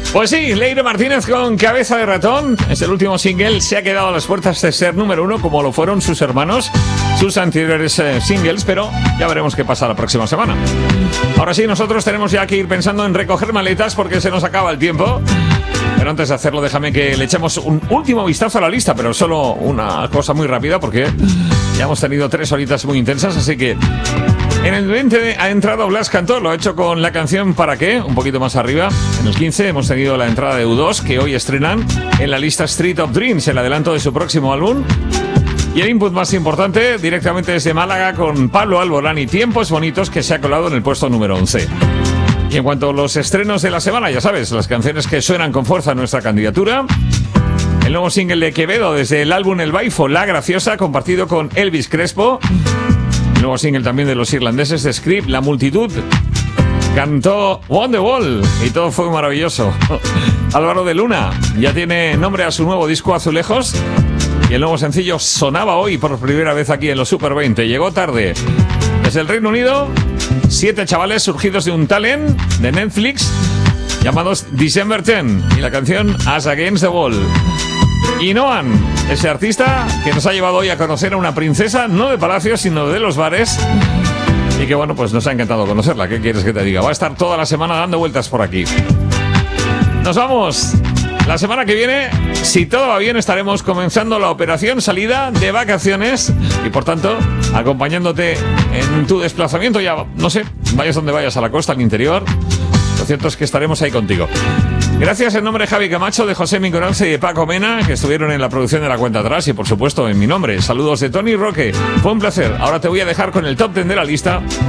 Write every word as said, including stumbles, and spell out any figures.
Pues sí, Leire Martínez con Cabeza de Ratón es el último single, se ha quedado a las puertas de ser número uno como lo fueron sus hermanos, sus anteriores eh, singles, pero ya veremos qué pasa la próxima semana. Ahora sí, nosotros tenemos ya que ir pensando en recoger maletas porque se nos acaba el tiempo. Pero antes de hacerlo, déjame que le echemos un último vistazo a la lista, pero solo una cosa muy rápida porque ya hemos tenido tres horitas muy intensas, así que... En el veinte ha entrado Blas Cantó, lo ha hecho con la canción ¿Para qué?, un poquito más arriba. En el quince hemos tenido la entrada de U dos, que hoy estrenan en la lista Street of Dreams, el adelanto de su próximo álbum. Y el input más importante, directamente desde Málaga, con Pablo Alborán y Tiempos Bonitos, que se ha colado en el puesto número once. Y en cuanto a los estrenos de la semana, ya sabes, las canciones que suenan con fuerza en nuestra candidatura. El nuevo single de Quevedo desde el álbum El Baifo, La Graciosa, compartido con Elvis Crespo. El nuevo single también de los irlandeses de Script, La Multitud. Cantó Wonderwall y todo fue maravilloso. Álvaro de Luna ya tiene nombre a su nuevo disco Azulejos. Y el nuevo sencillo sonaba hoy por primera vez aquí en los Super veinte. Llegó tarde. Desde el Reino Unido, siete chavales surgidos de un talent de Netflix llamados December ten. Y la canción As Against the Wall. Y Noan, ese artista que nos ha llevado hoy a conocer a una princesa, no de palacio, sino de los bares. Y que bueno, pues nos ha encantado conocerla. ¿Qué quieres que te diga? Va a estar toda la semana dando vueltas por aquí. Nos vamos. La semana que viene, si todo va bien, estaremos comenzando la operación salida de vacaciones. Y por tanto, acompañándote en tu desplazamiento, ya, no sé, vayas donde vayas, a la costa, al interior. Lo cierto es que estaremos ahí contigo. Gracias en nombre de Javi Camacho, de José Mingoranza y de Paco Mena, que estuvieron en la producción de La Cuenta Atrás, y por supuesto en mi nombre. Saludos de Tony Roque. Fue un placer. Ahora te voy a dejar con el top ten de la lista.